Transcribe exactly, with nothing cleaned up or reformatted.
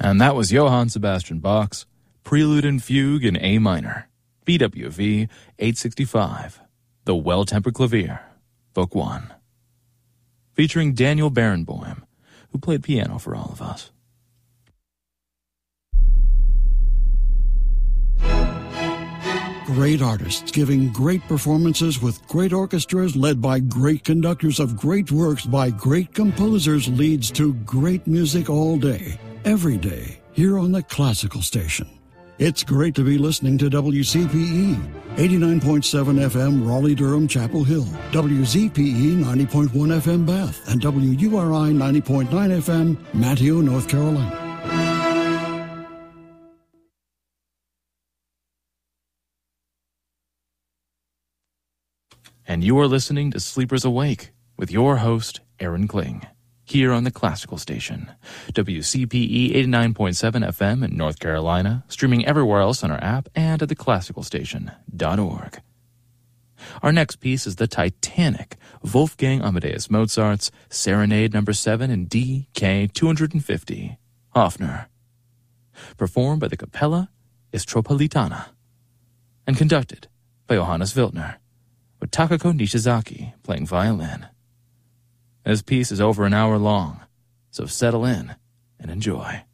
And that was Johann Sebastian Bach's Prelude and Fugue in A minor, B W V eight sixty-five, The Well-Tempered Clavier, Book one, featuring Daniel Barenboim, who played piano for all of us. Great artists giving great performances with great orchestras led by great conductors of great works by great composers leads to great music all day, every day, here on the Classical Station. It's great to be listening to W C P E, eighty-nine point seven F M Raleigh-Durham Chapel Hill, W Z P E ninety point one F M Bath, and W U R I ninety point nine F M Manteo, North Carolina. And you are listening to Sleepers Awake with your host, Aaron Kling, here on the Classical Station, W C P E eighty-nine point seven F M in North Carolina, streaming everywhere else on our app and at the classical station dot org. Our next piece is the Titanic Wolfgang Amadeus Mozart's Serenade Number seven in D K two fifty, Hofner, performed by the Capella Istropolitana and conducted by Johannes Wildner, with Takako Nishizaki playing violin. This piece is over an hour long, so settle in and enjoy.